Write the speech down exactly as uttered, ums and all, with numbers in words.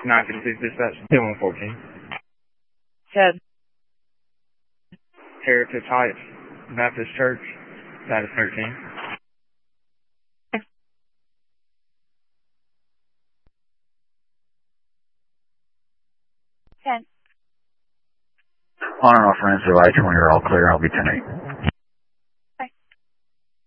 nine fifty-six dispatch, ten one fourteen. ten. Heritage Heights Baptist Church, that is thirteen. ten. On and off Renzo, I twenty, you're all clear. I'll be ten eight.